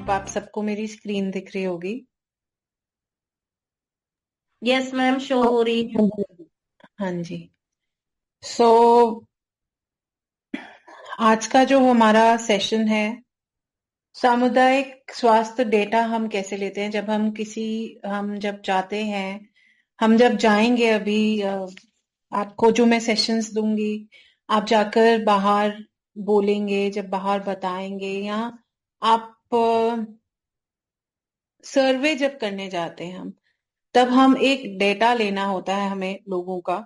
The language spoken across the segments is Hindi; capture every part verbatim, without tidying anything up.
होप आप सबको मेरी स्क्रीन दिख रही होगी। यस मैम, शो हो रही है। हाँ जी। सो so, आज का जो हमारा सेशन है, सामुदायिक स्वास्थ्य डेटा हम कैसे लेते हैं। जब हम किसी हम जब जाते हैं, हम जब जाएंगे अभी अ, आपको जो मैं सेशंस दूंगी, आप जाकर बाहर बोलेंगे, जब बाहर बताएंगे, या आप सर्वे जब करने जाते हैं हम, तब हम एक डेटा लेना होता है हमें लोगों का।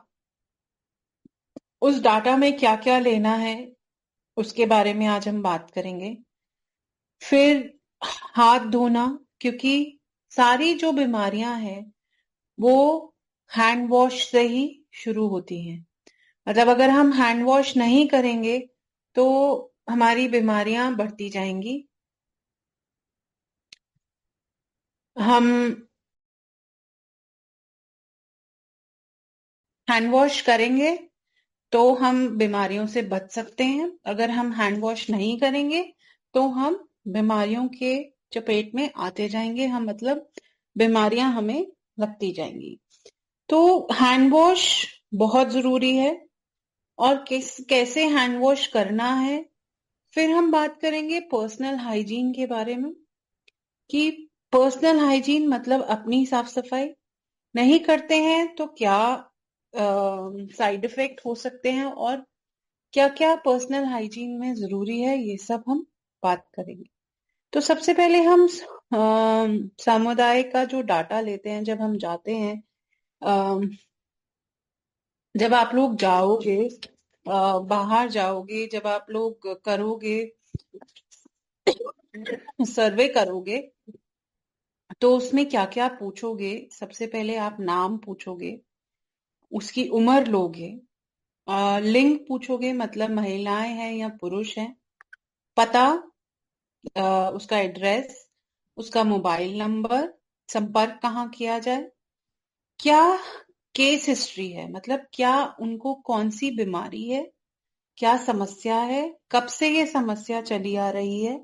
उस डाटा में क्या क्या लेना है उसके बारे में आज हम बात करेंगे। फिर हाथ धोना, क्योंकि सारी जो बीमारियां हैं वो हैंड वॉश से ही शुरू होती हैं। मतलब अगर हम हैंड वॉश नहीं करेंगे तो हमारी बीमारियां बढ़ती जाएंगी। हम हैंड वॉश करेंगे तो हम बीमारियों से बच सकते हैं। अगर हम हैंड वॉश नहीं करेंगे तो हम बीमारियों के चपेट में आते जाएंगे, हम मतलब बीमारियां हमें लगती जाएंगी। तो हैंड वॉश बहुत जरूरी है, और किस कैसे हैंड वॉश करना है। फिर हम बात करेंगे पर्सनल हाइजीन के बारे में, कि पर्सनल हाइजीन मतलब अपनी साफ सफाई नहीं करते हैं तो क्या साइड इफेक्ट हो सकते हैं, और क्या क्या पर्सनल हाइजीन में जरूरी है, ये सब हम बात करेंगे। तो सबसे पहले हम अम, समुदाय का जो डाटा लेते हैं जब हम जाते हैं। अम, जब आप लोग जाओगे, अ, बाहर जाओगे, जब आप लोग करोगे, सर्वे करोगे, तो उसमें क्या क्या पूछोगे। सबसे पहले आप नाम पूछोगे, उसकी उम्र लोगे, अ, लिंग पूछोगे, मतलब महिलाएं हैं या पुरुष हैं, पता, अ, उसका एड्रेस, उसका मोबाइल नंबर, संपर्क कहाँ किया जाए, क्या केस हिस्ट्री है, मतलब क्या उनको कौन सी बीमारी है, क्या समस्या है, कब से ये समस्या चली आ रही है,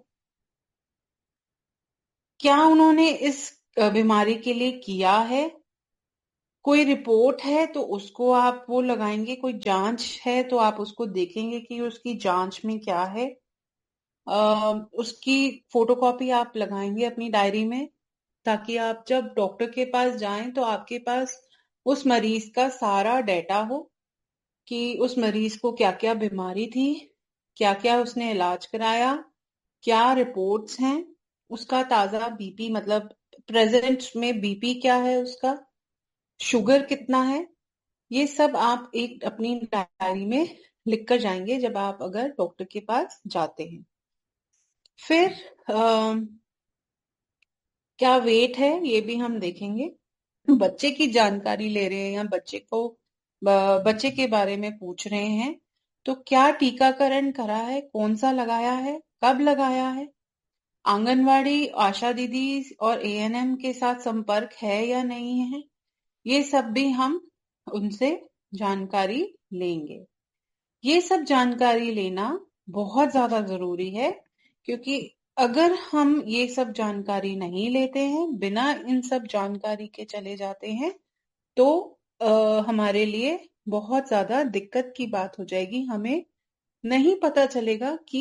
क्या उन्होंने इस अ, बीमारी के लिए किया है, कोई रिपोर्ट है तो उसको आप वो लगाएंगे, कोई जांच है तो आप उसको देखेंगे कि उसकी जांच में क्या है। अ, उसकी फोटोकॉपी आप लगाएंगे अपनी डायरी में, ताकि आप जब डॉक्टर के पास जाएं तो आपके पास उस मरीज का सारा डेटा हो, कि उस मरीज को क्या क्या बीमारी थी, क्या क्या उसने इलाज कराया, क्या रिपोर्ट्स हैं, उसका ताजा बीपी, मतलब प्रेजेंट में बीपी क्या है उसका, शुगर कितना है। ये सब आप एक अपनी डायरी में लिख कर जाएंगे जब आप अगर डॉक्टर के पास जाते हैं। फिर अम, क्या वेट है ये भी हम देखेंगे। बच्चे की जानकारी ले रहे हैं या बच्चे को ब- बच्चे के बारे में पूछ रहे हैं, तो क्या टीकाकरण करा है, कौन सा लगाया है, कब लगाया है, आंगनवाड़ी आशा दीदी और एएनएम के साथ संपर्क है या नहीं है। ये सब भी हम उनसे जानकारी लेंगे। ये सब जानकारी लेना बहुत ज्यादा जरूरी है, क्योंकि अगर हम ये सब जानकारी नहीं लेते हैं, बिना इन सब जानकारी के चले जाते हैं, तो आ, हमारे लिए बहुत ज्यादा दिक्कत की बात हो जाएगी। हमें नहीं पता चलेगा कि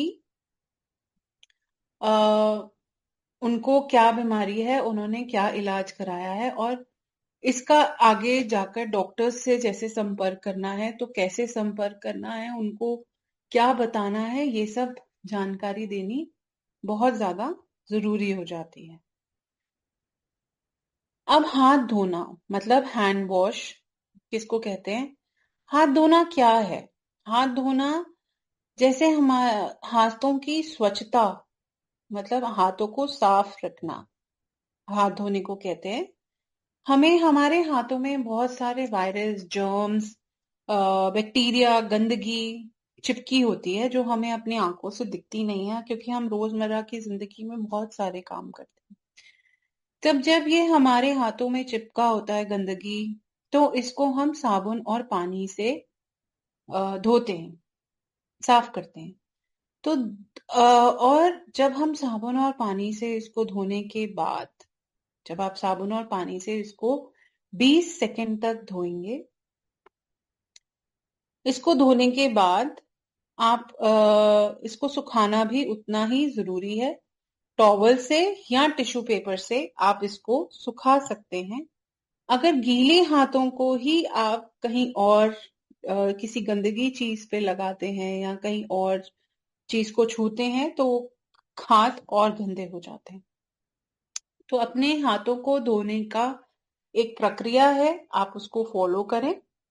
आ, उनको क्या बीमारी है, उन्होंने क्या इलाज कराया है, और इसका आगे जाकर डॉक्टर्स से जैसे संपर्क करना है तो कैसे संपर्क करना है, उनको क्या बताना है, ये सब जानकारी देनी बहुत ज्यादा जरूरी हो जाती है। अब हाथ धोना, मतलब हैंड वॉश किसको कहते हैं, हाथ धोना क्या है। हाथ धोना जैसे हमारे हाथों की स्वच्छता, मतलब हाथों को साफ रखना, हाथ धोने को कहते हैं। हमें हमारे हाथों में बहुत सारे वायरस, जर्म्स, बैक्टीरिया, गंदगी चिपकी होती है, जो हमें अपनी आंखों से दिखती नहीं है, क्योंकि हम रोजमर्रा की जिंदगी में बहुत सारे काम करते हैं। तब जब ये हमारे हाथों में चिपका होता है गंदगी, तो इसको हम साबुन और पानी से अ, धोते हैं, साफ करते हैं। तो अ, और जब हम साबुन और पानी से इसको धोने के बाद, जब आप साबुन और पानी से इसको बीस सेकंड तक धोएंगे, इसको धोने के बाद आप अ, इसको सुखाना भी उतना ही जरूरी है। टॉवल से या टिश्यू पेपर से आप इसको सुखा सकते हैं। अगर गीले हाथों को ही आप कहीं और अ, किसी गंदगी चीज पे लगाते हैं या कहीं और चीज को छूते हैं तो हाथ और गंदे हो जाते हैं। तो अपने हाथों को धोने का एक प्रक्रिया है, आप उसको फॉलो करें।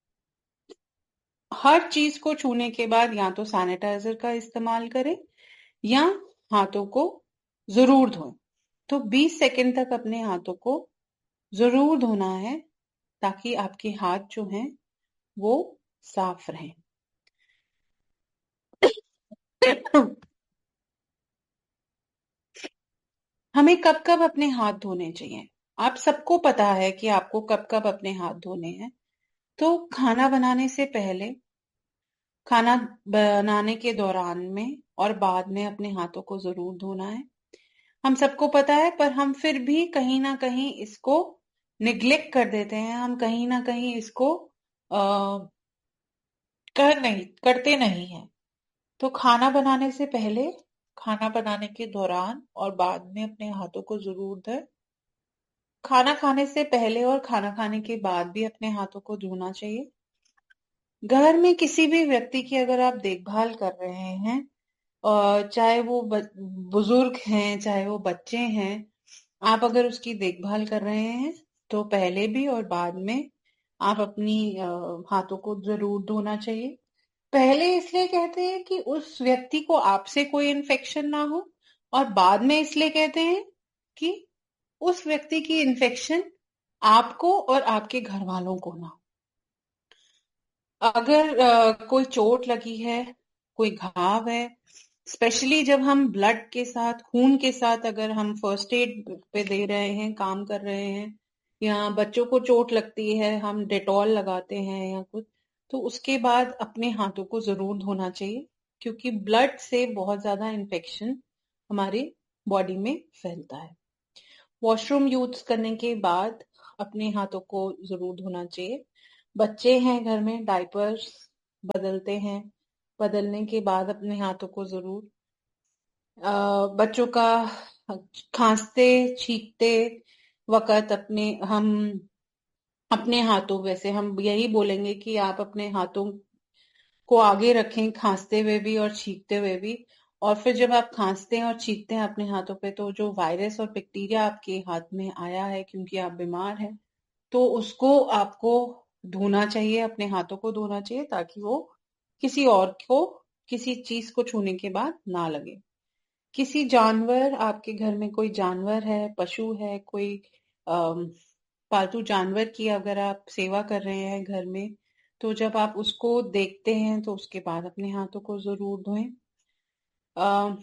हर चीज को छूने के बाद या तो सैनिटाइजर का इस्तेमाल करें या हाथों को जरूर धोएं। तो बीस सेकंड तक अपने हाथों को जरूर धोना है ताकि आपके हाथ जो हैं वो साफ रहें। हमें कब कब अपने हाथ धोने चाहिए? आप सबको पता है कि आपको कब कब अपने हाथ धोने हैं। तो खाना बनाने से पहले, खाना बनाने के दौरान में और बाद में अपने हाथों को जरूर धोना है। हम सबको पता है, पर हम फिर भी कहीं ना कहीं इसको निग्लेक्ट कर देते हैं, हम कहीं ना कहीं इसको आ, कर नहीं करते नहीं है। तो खाना बनाने से पहले, खाना बनाने के दौरान और बाद में अपने हाथों को जरूर धोएं। खाना खाने से पहले और खाना खाने के बाद भी अपने हाथों को धोना चाहिए। घर में किसी भी व्यक्ति की अगर आप देखभाल कर रहे हैं, और चाहे वो ब- बुजुर्ग हैं चाहे वो बच्चे हैं, आप अगर उसकी देखभाल कर रहे हैं तो पहले भी और बाद में आप अपनी अ, हाथों को जरूर धोना चाहिए। पहले इसलिए कहते हैं कि उस व्यक्ति को आपसे कोई इन्फेक्शन ना हो, और बाद में इसलिए कहते हैं कि उस व्यक्ति की इन्फेक्शन आपको और आपके घर वालों को ना हो। अगर अ, कोई चोट लगी है, कोई घाव है, स्पेशली जब हम ब्लड के साथ, खून के साथ अगर हम फर्स्ट एड पे दे रहे हैं, काम कर रहे हैं, या बच्चों को चोट लगती है हम डेटॉल लगाते हैं या कुछ, तो उसके बाद अपने हाथों को जरूर धोना चाहिए, क्योंकि ब्लड से बहुत ज्यादा इन्फेक्शन हमारी बॉडी में फैलता है। वॉशरूम यूज करने के बाद अपने हाथों को जरूर धोना चाहिए। बच्चे हैं घर में, डायपर्स बदलते हैं, बदलने के बाद अपने हाथों को जरूर, अ, बच्चों का खांसते छींकते वक्त अपने हम अपने हाथों, वैसे हम यही बोलेंगे कि आप अपने हाथों को आगे रखें खांसते हुए भी और छींकते हुए भी। और फिर जब आप खांसते हैं और छींकते हैं अपने हाथों पे, तो जो वायरस और बैक्टीरिया आपके हाथ में आया है क्योंकि आप बीमार हैं, तो उसको आपको धोना चाहिए, अपने हाथों को धोना चाहिए, ताकि वो किसी और को, किसी चीज को छूने के बाद ना लगे। किसी जानवर, आपके घर में कोई जानवर है, पशु है, कोई अम, पालतू जानवर की अगर आप सेवा कर रहे हैं घर में, तो जब आप उसको देखते हैं तो उसके बाद अपने हाथों को जरूर धोएं। अ,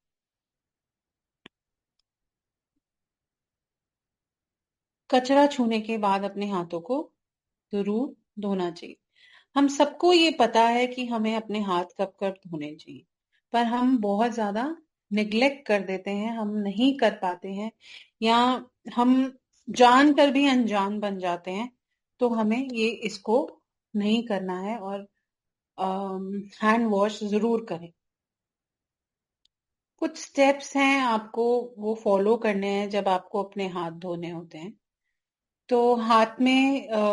कचरा छूने के बाद अपने हाथों को जरूर धोना चाहिए। हम सबको ये पता है कि हमें अपने हाथ कब कब धोने चाहिए, पर हम बहुत ज्यादा निग्लेक्ट कर देते हैं, हम नहीं कर पाते हैं, या हम जान कर भी अनजान बन जाते हैं। तो हमें ये इसको नहीं करना है, और हैंड वॉश जरूर करें। कुछ स्टेप्स हैं आपको वो फॉलो करने हैं जब आपको अपने हाथ धोने होते हैं। तो हाथ में अ,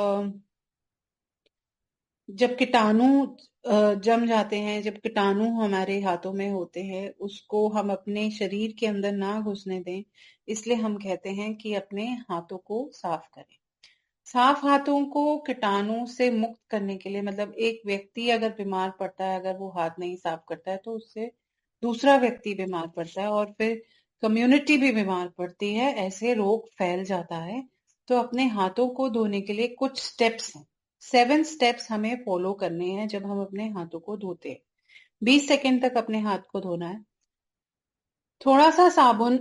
जब कीटाणु अ, जम जाते हैं, जब कीटाणु हमारे हाथों में होते हैं, उसको हम अपने शरीर के अंदर ना घुसने दें, इसलिए हम कहते हैं कि अपने हाथों को साफ करें। साफ हाथों को कीटाणु से मुक्त करने के लिए, मतलब एक व्यक्ति अगर बीमार पड़ता है, अगर वो हाथ नहीं साफ करता है, तो उससे दूसरा व्यक्ति बीमार पड़ता है और फिर कम्युनिटी भी बीमार पड़ती है, ऐसे रोग फैल जाता है। तो अपने हाथों को धोने के लिए कुछ स्टेप्स हैं, सेवन स्टेप्स हमें फॉलो करने हैं जब हम अपने हाथों को धोते हैं। बीस सेकंड तक अपने हाथ को धोना है। थोड़ा सा साबुन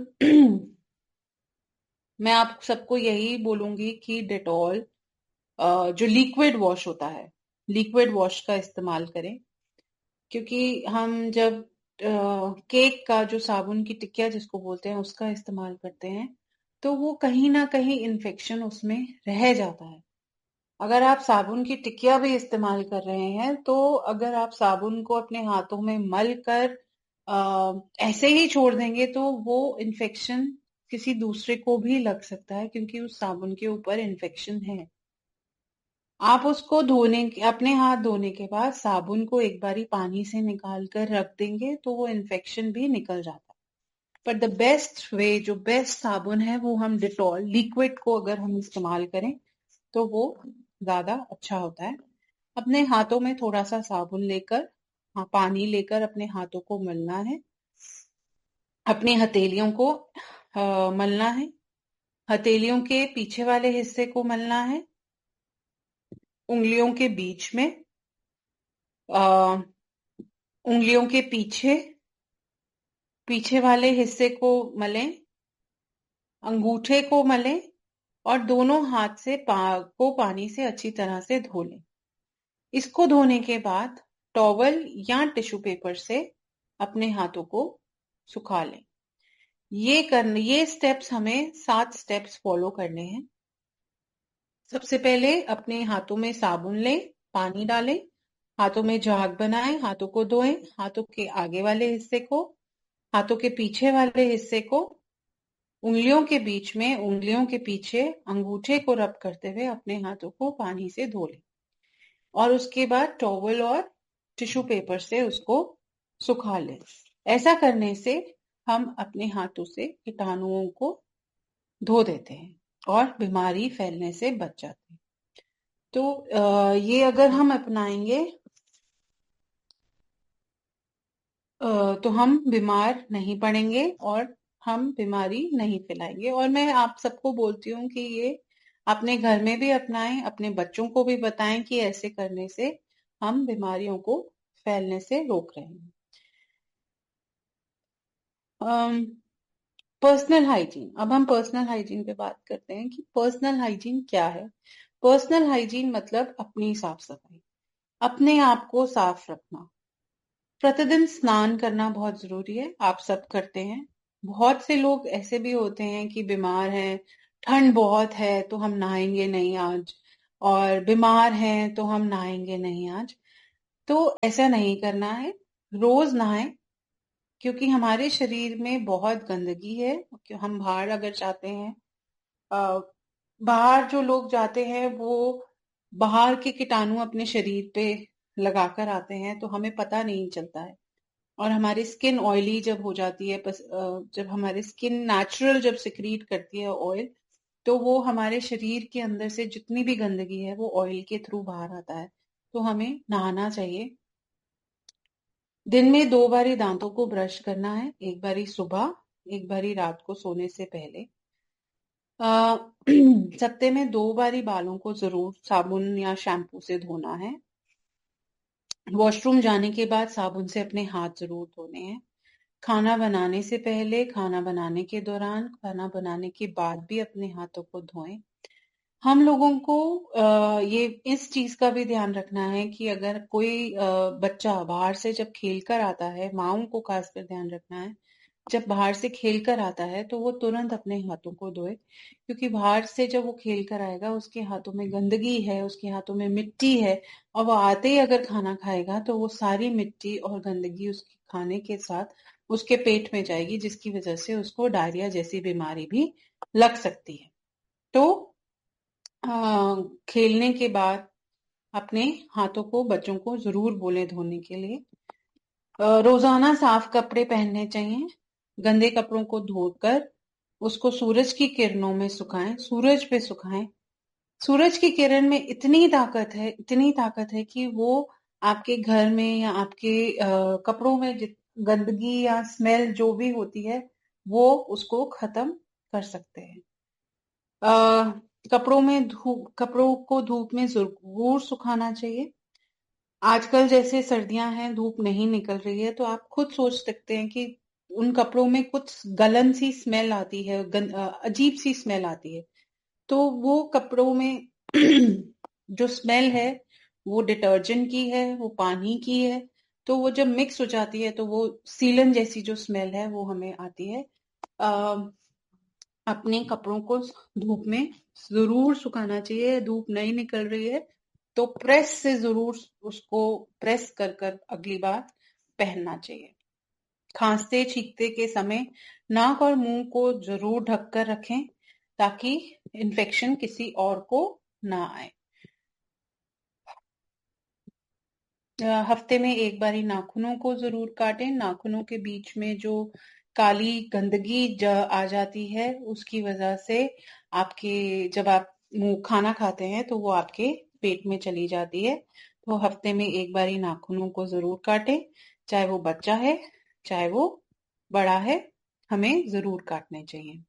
मैं आप सबको यही बोलूंगी कि डेटॉल, अ, जो लिक्विड वॉश होता है, लिक्विड वॉश का इस्तेमाल करें। क्योंकि हम जब केक का जो साबुन की टिकिया जिसको बोलते हैं उसका इस्तेमाल करते हैं तो वो कहीं ना कहीं इन्फेक्शन उसमें रह जाता है। अगर आप साबुन की टिकिया भी इस्तेमाल कर रहे हैं तो अगर आप साबुन को अपने हाथों में मल कर आ, ऐसे ही छोड़ देंगे तो वो इन्फेक्शन किसी दूसरे को भी लग सकता है क्योंकि उस साबुन के ऊपर इन्फेक्शन है। आप उसको धोने के अपने हाथ धोने के बाद साबुन को एक बारी पानी से निकाल कर रख देंगे तो वो इन्फेक्शन भी निकल जाता है। पर द बेस्ट वे, जो बेस्ट साबुन है वो हम डिटॉल लिक्विड को अगर हम इस्तेमाल करें तो वो ज्यादा अच्छा होता है। अपने हाथों में थोड़ा सा साबुन लेकर, हाँ, पानी लेकर अपने हाथों को मलना है। अपनी हथेलियों को आ, मलना है। हथेलियों के पीछे वाले हिस्से को मलना है। उंगलियों के बीच में, आ, उंगलियों के पीछे पीछे वाले हिस्से को मलें। अंगूठे को मलें और दोनों हाथ से पा, को पानी से अच्छी तरह से धो लें। इसको धोने के बाद टॉवल या टिश्यू पेपर से अपने हाथों को सुखा लें। ये करने ये स्टेप्स हमें सात स्टेप्स फॉलो करने हैं। सबसे पहले अपने हाथों में साबुन लें, पानी डालें, हाथों में झाग बनाएं, हाथों को धोएं, हाथों के आगे वाले हिस्से को, हाथों के पीछे वाले हिस्से को, उंगलियों के बीच में, उंगलियों के पीछे अंगूठे को रब करते हुए अपने हाथों को पानी से धो लें और उसके बाद टॉवल और टिश्यू पेपर से उसको सुखा लें। ऐसा करने से हम अपने हाथों से कीटाणुओं को धो देते हैं और बीमारी फैलने से बच जाते हैं। तो अ, ये अगर हम अपनाएंगे अ, तो हम बीमार नहीं पड़ेंगे और हम बीमारी नहीं फैलाएंगे। और मैं आप सबको बोलती हूँ कि ये अपने घर में भी अपनाएं, अपने बच्चों को भी बताएं कि ऐसे करने से हम बीमारियों को फैलने से रोक रहे हैं। पर्सनल हाइजीन, अब हम पर्सनल हाइजीन पे बात करते हैं कि पर्सनल हाइजीन क्या है। पर्सनल हाइजीन मतलब अपनी साफ सफाई, अपने आप को साफ रखना। प्रतिदिन स्नान करना बहुत जरूरी है, आप सब करते हैं। बहुत से लोग ऐसे भी होते हैं कि बीमार हैं, ठंड बहुत है तो हम नहाएंगे नहीं आज, और बीमार हैं तो हम नहाएंगे नहीं आज। तो ऐसा नहीं करना है, रोज नहाएं क्योंकि हमारे शरीर में बहुत गंदगी है। क्यों हम बाहर अगर जाते हैं, अ, बाहर जो लोग जाते हैं वो बाहर के कीटाणु अपने शरीर पे लगाकर आते हैं तो हमें पता नहीं चलता है। और हमारी स्किन ऑयली जब हो जाती है, बस अ, जब हमारी स्किन नेचुरल जब सिक्रीट करती है ऑयल, तो वो हमारे शरीर के अंदर से जितनी भी गंदगी है वो ऑयल के थ्रू बाहर आता है। तो हमें नहाना चाहिए। दिन में दो बारी दांतों को ब्रश करना है, एक बारी सुबह, एक बारी रात को सोने से पहले। अ, सप्ते में दो बारी बालों को जरूर साबुन या शैम्पू से धोना है। वॉशरूम जाने के बाद साबुन से अपने हाथ जरूर धोने हैं। खाना बनाने से पहले, खाना बनाने के दौरान, खाना बनाने के बाद भी अपने हाथों को धोएं। हम लोगों को अ, ये इस चीज का भी ध्यान रखना है कि अगर कोई अ, बच्चा बाहर से जब खेल कर आता है, माओं को खासकर ध्यान रखना है, जब बाहर से खेल कर आता है तो वो तुरंत अपने हाथों को धोए क्योंकि बाहर से जब वो खेल कर आएगा उसके हाथों में गंदगी है, उसके हाथों में मिट्टी है, और वो आते ही अगर खाना खाएगा तो वो सारी मिट्टी और गंदगी उसके खाने के साथ उसके पेट में जाएगी, जिसकी वजह से उसको डायरिया जैसी बीमारी भी लग सकती है। तो अ, खेलने के बाद अपने हाथों को बच्चों को जरूर बोले धोने के लिए। अ, रोजाना साफ कपड़े पहनने चाहिए। गंदे कपड़ों को धोकर उसको सूरज की किरणों में सुखाएं, सूरज पे सुखाएं। सूरज की किरण में इतनी ताकत है, इतनी ताकत है कि वो आपके घर में या आपके अ, कपड़ों में जित गंदगी या स्मेल जो भी होती है वो उसको खत्म कर सकते हैं। अ, कपड़ों में धूप कपड़ों को धूप में जरूर सुखाना चाहिए। आजकल जैसे सर्दियां हैं, धूप नहीं निकल रही है, तो आप खुद सोच सकते हैं कि उन कपड़ों में कुछ गलन सी स्मेल आती है, गन, अ, अजीब सी स्मेल आती है। तो वो कपड़ों में जो स्मेल है वो डिटर्जेंट की है, वो पानी की है। तो वो जब मिक्स हो जाती है तो वो सीलन जैसी जो स्मेल है वो हमें आती है। आ, अपने कपड़ों को धूप में जरूर सुखाना चाहिए। धूप नहीं निकल रही है तो प्रेस से जरूर उसको प्रेस कर कर अगली बार पहनना चाहिए। खांसते छींकते के समय नाक और मुंह को जरूर ढककर रखें ताकि इन्फेक्शन किसी और को ना आए। हफ्ते में एक बारी नाखूनों को जरूर काटें। नाखूनों के बीच में जो काली गंदगी आ जाती है उसकी वजह से आपके जब आप मुंह खाना खाते हैं तो वो आपके पेट में चली जाती है। तो हफ्ते में एक बारी नाखूनों को जरूर काटें, चाहे वो बच्चा है चाहे वो बड़ा है, हमें जरूर काटने चाहिए।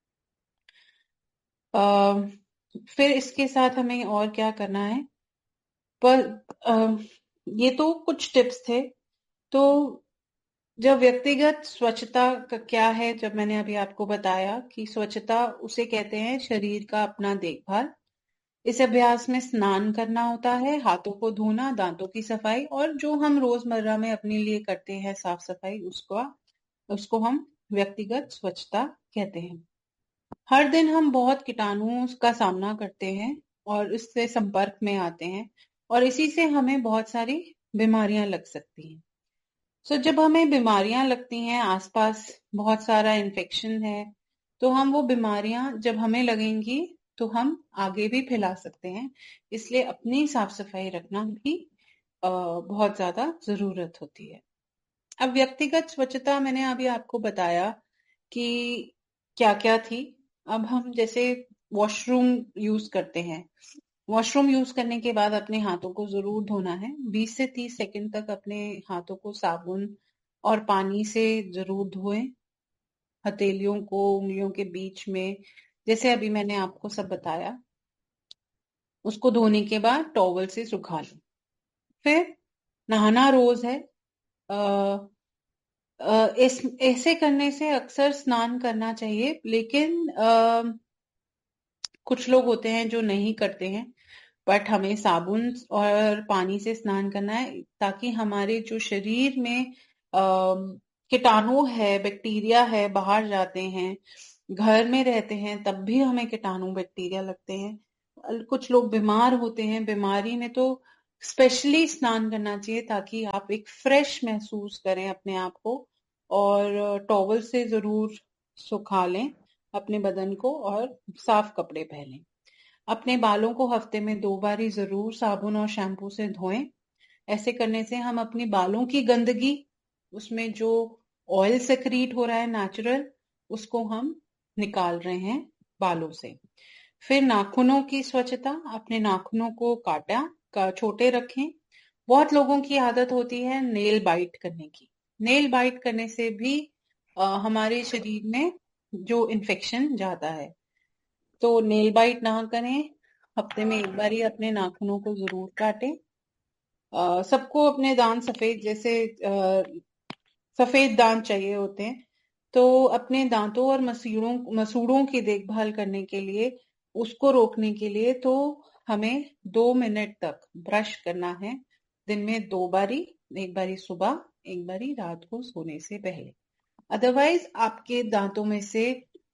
आ, फिर इसके साथ हमें और क्या करना है, पर आ, ये तो कुछ टिप्स थे। तो जब व्यक्तिगत स्वच्छता का क्या है, जब मैंने अभी आपको बताया कि स्वच्छता उसे कहते हैं शरीर का अपना देखभाल। इस अभ्यास में स्नान करना होता है, हाथों को धोना, दांतों की सफाई और जो हम रोजमर्रा में अपने लिए करते हैं साफ सफाई, उसको उसको हम व्यक्तिगत स्वच्छता कहते हैं। हर दिन हम बहुत कीटाणुओं का सामना करते हैं और इससे संपर्क में आते हैं और इसी से हमें बहुत सारी बीमारियां लग सकती हैं। सो जब हमें बीमारियां लगती हैं, आसपास बहुत सारा इन्फेक्शन है, तो हम वो बीमारियां जब हमें लगेंगी तो हम आगे भी फैला सकते हैं। इसलिए अपनी साफ सफाई रखना भी अ, बहुत ज्यादा जरूरत होती है। अब व्यक्तिगत स्वच्छता मैंने अभी आपको बताया कि क्या क्या थी। अब हम जैसे वॉशरूम यूज करते हैं, वॉशरूम यूज करने के बाद अपने हाथों को जरूर धोना है। बीस से तीस सेकंड तक अपने हाथों को साबुन और पानी से जरूर धोएं। हथेलियों को उंगलियों के बीच में, जैसे अभी मैंने आपको सब बताया, उसको धोने के बाद टॉवल से सुखा लो। फिर नहाना रोज है। आ, इस ऐसे करने से अक्सर स्नान करना चाहिए, लेकिन आ, कुछ लोग होते हैं जो नहीं करते हैं। बट हमें साबुन और पानी से स्नान करना है ताकि हमारे जो शरीर में कीटाणु है, बैक्टीरिया है, बाहर जाते हैं, घर में रहते हैं तब भी हमें कीटाणु बैक्टीरिया लगते हैं। कुछ लोग बीमार होते हैं, बीमारी में तो स्पेशली स्नान करना चाहिए ताकि आप एक फ्रेश महसूस करें अपने आप को। और टॉवल से जरूर सुखा लें अपने बदन को और साफ कपड़े पहनें। अपने बालों को हफ्ते में दो बार ही जरूर साबुन और शैम्पू से धोएं। ऐसे करने से हम अपनी बालों की गंदगी, उसमें जो ऑयल सेक्रीट हो रहा है नेचुरल, उसको हम निकाल रहे हैं बालों से। फिर नाखूनों की स्वच्छता, अपने नाखूनों को काटा का छोटे रखें। बहुत लोगों की आदत होती है नेल बाइट करने की। नेल बाइट करने से भी आ, हमारे शरीर में जो इन्फेक्शन जाता है, तो नेल बाइट ना करें। हफ्ते में एक बार ही अपने नाखूनों को जरूर काटें। अ, सबको अपने दांत सफेद, जैसे अ, सफेद दांत चाहिए होते हैं, तो अपने दांतों और मसूड़ों मसूड़ों की देखभाल करने के लिए, उसको रोकने के लिए, तो हमें दो मिनट तक ब्रश करना है दिन में दो बारी। एक बारी सुबह, एक बारी रात को सोने से पहले। अदरवाइज आपके दांतों में से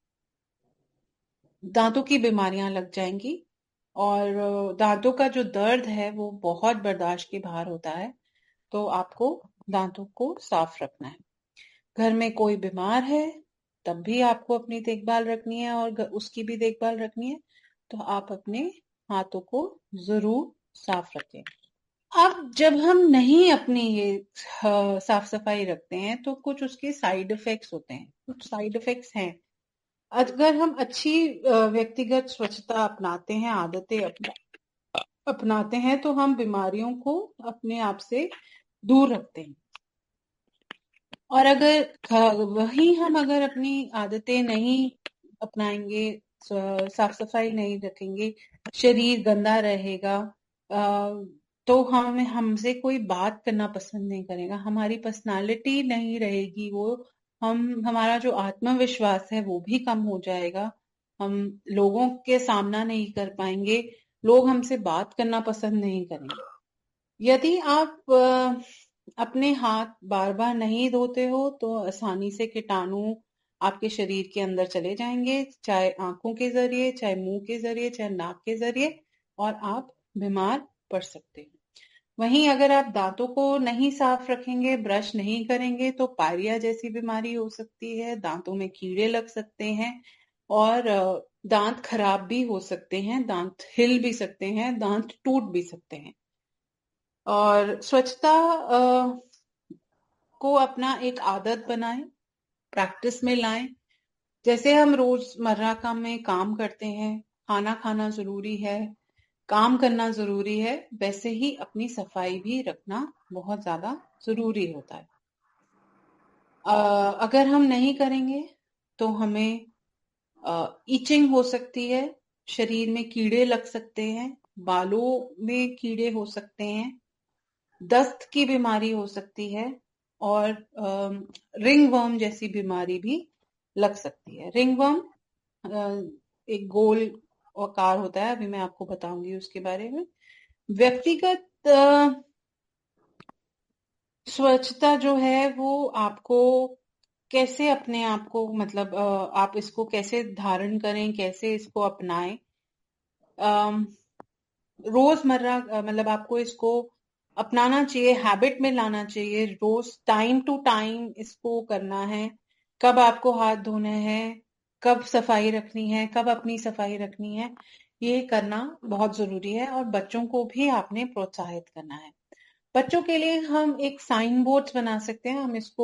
दांतों की बीमारियां लग जाएंगी और दांतों का जो दर्द है वो बहुत बर्दाश्त के बाहर होता है। तो आपको दांतों को साफ रखना है। घर में कोई बीमार है तब भी आपको अपनी देखभाल रखनी है और उसकी भी देखभाल रखनी है, तो आप अपने हाथों को जरूर साफ रखें। अब जब हम नहीं अपनी ये साफ सफाई रखते हैं तो कुछ उसके साइड इफेक्ट्स होते हैं। कुछ साइड इफेक्ट्स हैं। अगर हम अच्छी व्यक्तिगत स्वच्छता अपनाते हैं, आदतें अपना अपनाते हैं, तो हम बीमारियों को अपने आप से दूर रखते हैं। और अगर वही हम अगर अपनी आदतें नहीं अपनाएंगे, साफ सफाई नहीं रखेंगे, शरीर गंदा रहेगा, तो हम हमसे कोई बात करना पसंद नहीं करेगा, हमारी पर्सनालिटी नहीं रहेगी वो, हम हमारा जो आत्मविश्वास है वो भी कम हो जाएगा, हम लोगों के सामना नहीं कर पाएंगे, लोग हमसे बात करना पसंद नहीं करेंगे। यदि आप अपने हाथ बार बार नहीं धोते हो तो आसानी से कीटाणु आपके शरीर के अंदर चले जाएंगे, चाहे आंखों के जरिए, चाहे मुंह के जरिए, चाहे नाक के जरिए, और आप बीमार पड़ सकते हैं। वहीं अगर आप दांतों को नहीं साफ रखेंगे, ब्रश नहीं करेंगे, तो पायरिया जैसी बीमारी हो सकती है, दांतों में कीड़े लग सकते हैं और अ, दांत खराब भी हो सकते हैं, दांत हिल भी सकते हैं, दांत टूट भी सकते हैं। और स्वच्छता अ, को अपना एक आदत बनाएं, प्रैक्टिस में लाएं। जैसे हम रोजमर्रा का में काम करते हैं, खाना खाना जरूरी है, काम करना जरूरी है, वैसे ही अपनी सफाई भी रखना बहुत ज्यादा जरूरी होता है। अ, अगर हम नहीं करेंगे तो हमें इचिंग हो सकती है, शरीर में कीड़े लग सकते हैं, बालों में कीड़े हो सकते हैं, दस्त की बीमारी हो सकती है, और रिंग वर्म जैसी बीमारी भी लग सकती है। रिंग वर्म एक गोल आकार होता है, अभी मैं आपको बताऊंगी उसके बारे में। व्यक्तिगत अ, स्वच्छता जो है वो आपको कैसे अपने आप को मतलब अ, आप इसको कैसे धारण करें, कैसे इसको अपनाएं। अम, रोजमर्रा अ, मतलब आपको इसको अपनाना चाहिए, हैबिट में लाना चाहिए, रोज टाइम टू टाइम इसको करना है। कब आपको हाथ धोने हैं, कब सफाई रखनी है, कब अपनी सफाई रखनी है, ये करना बहुत जरूरी है। और बच्चों को भी आपने प्रोत्साहित करना है। बच्चों के लिए हम एक साइन बोर्ड बना सकते हैं, हम इसको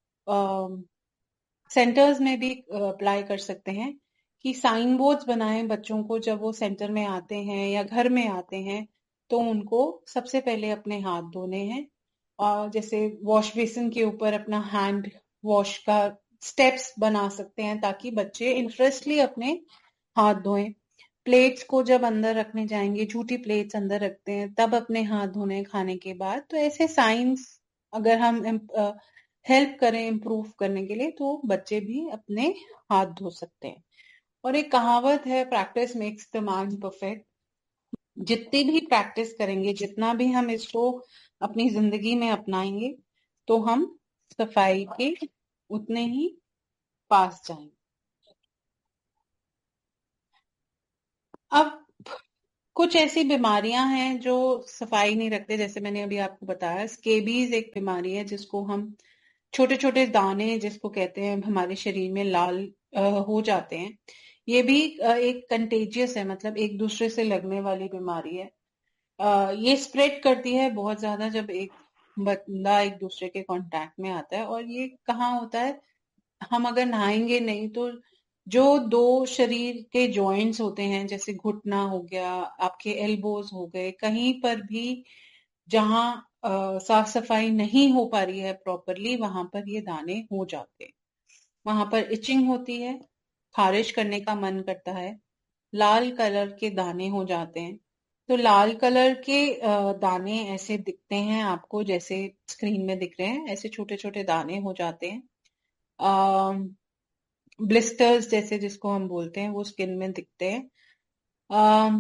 सेंटर्स में भी अप्लाई कर सकते हैं कि साइन बोर्ड्स बनाएं बच्चों को, जब वो सेंटर में आते हैं या घर में आते हैं तो उनको सबसे पहले अपने हाथ धोने हैं। और जैसे वॉश बेसिन के ऊपर अपना हैंड वॉश का स्टेप्स बना सकते हैं ताकि बच्चे इंटरेस्टली अपने हाथ धोएं। प्लेट्स को जब अंदर रखने जाएंगे, झूठी प्लेट्स अंदर रखते हैं, तब अपने हाथ धोने खाने के बाद। तो ऐसे साइंस अगर हम हेल्प करें इम्प्रूव करने के लिए तो बच्चे भी अपने हाथ धो सकते हैं। और एक कहावत है, practice makes the man perfect. जितनी भी प्रैक्टिस करेंगे, जितना भी हम इसको अपनी जिंदगी में अपनाएंगे, तो हम सफाई के उतने ही पास जाएंगे। अब कुछ ऐसी बीमारियां हैं जो सफाई नहीं रखते, जैसे मैंने अभी आपको बताया, स्केबीज एक बीमारी है जिसको हम छोटे छोटे दाने जिसको कहते हैं हमारे शरीर में लाल अ, हो जाते हैं। ये भी अ, एक कंटेजियस है, मतलब एक दूसरे से लगने वाली बीमारी है। अ, ये स्प्रेड करती है बहुत ज्यादा जब एक बंदा एक दूसरे के कांटेक्ट में आता है। और ये कहाँ होता है, हम अगर नहाएंगे नहीं तो जो दो शरीर के जॉइंट्स होते हैं, जैसे घुटना हो गया, आपके एल्बोज हो गए, कहीं पर भी जहां अ, साफ सफाई नहीं हो पा रही है प्रॉपरली, वहां पर ये दाने हो जाते हैं। वहां पर इचिंग होती है, खारिश करने का मन करता है, लाल कलर के दाने हो जाते हैं। तो लाल कलर के अ, दाने ऐसे दिखते हैं आपको, जैसे स्क्रीन में दिख रहे हैं, ऐसे छोटे छोटे दाने हो जाते हैं। ब्लिस्टर्स जैसे जिसको हम बोलते हैं, वो स्किन में दिखते हैं। अम,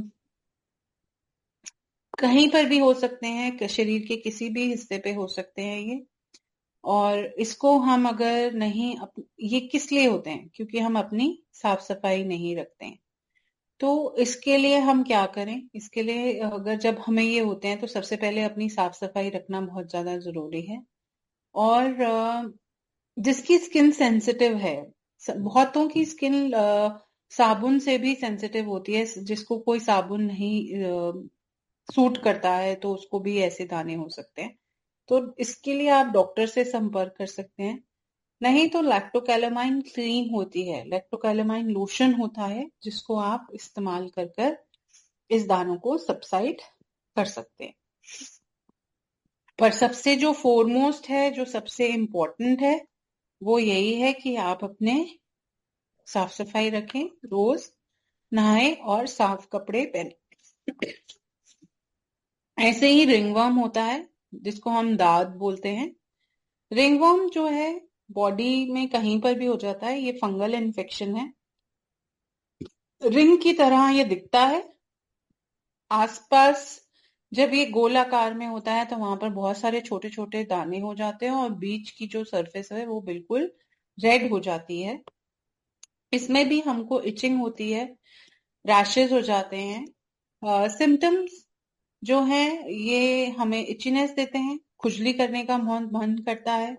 कहीं पर भी हो सकते हैं, क- शरीर के किसी भी हिस्से पे हो सकते हैं ये। और इसको हम अगर नहीं अप, ये किस लिए होते हैं, क्योंकि हम अपनी साफ सफाई नहीं रखते हैं। तो इसके लिए हम क्या करें, इसके लिए अगर जब हमें ये होते हैं तो सबसे पहले अपनी साफ सफाई रखना बहुत ज्यादा जरूरी है। और अ, जिसकी स्किन सेंसिटिव है, स- बहुतों की स्किन साबुन से भी सेंसिटिव होती है, जिसको कोई साबुन नहीं सूट करता है तो उसको भी ऐसे दाने हो सकते हैं। तो इसके लिए आप डॉक्टर से संपर्क कर सकते हैं। नहीं तो लैक्टोकैलामाइन क्रीम होती है, लैक्टोकैलामाइन लोशन होता है, जिसको आप इस्तेमाल कर कर इस दानों को सबसाइड कर सकते हैं। पर सबसे जो फोरमोस्ट है, जो सबसे इम्पोर्टेंट है, वो यही है कि आप अपने साफ सफाई रखें, रोज नहाएं और साफ कपड़े पहने। ऐसे ही रिंगवर्म होता है जिसको हम दाद बोलते हैं। रिंगवर्म जो है बॉडी में कहीं पर भी हो जाता है, ये फंगल इन्फेक्शन है। रिंग की तरह ये दिखता है, आसपास जब ये गोल आकार में होता है तो वहां पर बहुत सारे छोटे छोटे दाने हो जाते हैं और बीच की जो सरफेस है वो बिल्कुल रेड हो जाती है। इसमें भी हमको इचिंग होती है, रैशेज हो जाते हैं। सिम्टम्स जो हैं ये हमें इचीनेस देते हैं, खुजली करने का मन मन करता है,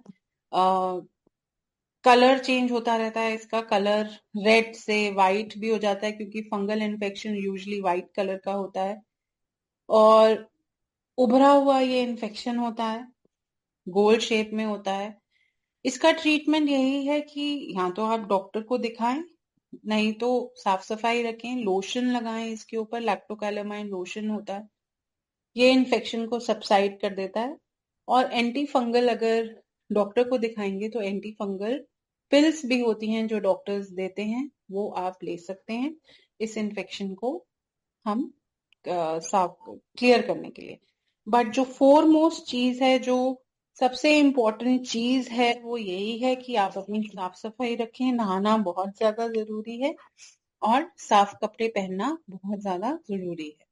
कलर चेंज होता रहता है, इसका कलर रेड से वाइट भी हो जाता है क्योंकि fungal infection usually white colour का होता है। और उभरा हुआ ये इन्फेक्शन होता है, गोल शेप में होता है। इसका ट्रीटमेंट यही है कि या तो आप डॉक्टर को दिखाएं, नहीं तो साफ सफाई रखें, लोशन लगाएं, इसके ऊपर लैक्टोकैलामाइन लोशन होता है, ये इन्फेक्शन को सबसाइड कर देता है। और एंटी फंगल अगर डॉक्टर को दिखाएंगे तो एंटी फंगल पिल्स भी होती हैं जो डॉक्टर्स देते हैं, वो आप ले सकते हैं इस इन्फेक्शन को हम अ, साफ क्लियर करने के लिए। बट जो फोरमोस्ट चीज है, जो सबसे इम्पोर्टेंट चीज है, वो यही है कि आप अपनी साफ सफाई रखें, नहाना बहुत ज्यादा जरूरी है और साफ कपड़े पहनना बहुत ज्यादा जरूरी है।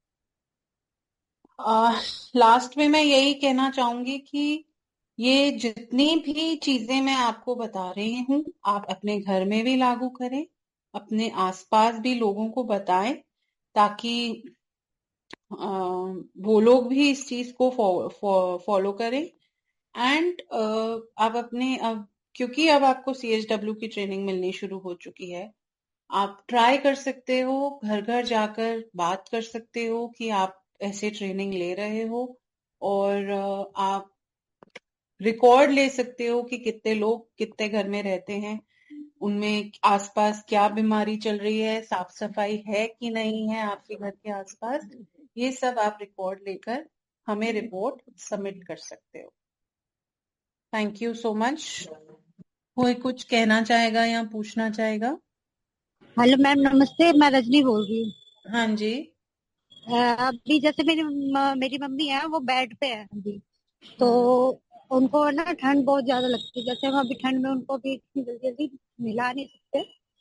लास्ट में मैं यही कहना चाहूंगी कि ये जितनी भी चीजें मैं आपको बता रही हूँ आप अपने घर में भी लागू करें, अपने आसपास भी लोगों को बताएं, ताकि अ, वो लोग भी इस चीज को फॉलो करें। एंड आप अपने अब क्योंकि अब आपको सी एच डब्ल्यू की ट्रेनिंग मिलनी शुरू हो चुकी है, आप ट्राई कर सकते हो, घर घर जाकर बात कर सकते हो कि आप ऐसे ट्रेनिंग ले रहे हो। और अ, आप रिकॉर्ड ले सकते हो कि कितने लोग कितने घर में रहते हैं, उनमें आसपास क्या बीमारी चल रही है, साफ सफाई है कि नहीं है आपके घर के आसपास। ये सब आप रिकॉर्ड लेकर हमें रिपोर्ट सबमिट कर सकते हो। Thank you so much. कोई कुछ कहना चाहेगा या पूछना चाहेगा? हेलो मैम, नमस्ते। मैं रजनी बोल रही हूँ। हाँ जी। अ, अभी जैसे मेरी म- मेरी मम्मी है, वो बेड पे है अभी। तो उनको ना ठंड बहुत ज्यादा लगती है। जैसे हम अभी ठंड में उनको भी इतनी जल्दी जल्दी मिला नहीं सकते।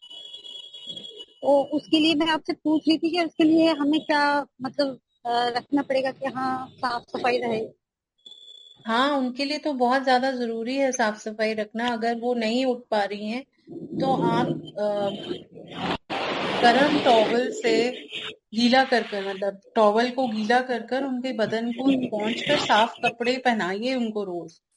तो उसके लिए मैं आपसे पूछ रही थी कि उसके लिए हमें क्या मतलब अ, रखना पड़ेगा कि हाँ साफ सफाई रहे। हाँ, उनके लिए तो बहुत ज्यादा जरूरी है साफ सफाई रखना। अगर वो नहीं उठ पा रही हैं तो आप अ, गर्म टॉवल से गीला कर कर, मतलब टॉवल को गीला कर कर उनके बदन को पोंछ कर साफ कपड़े पहनाइए उनको रोज।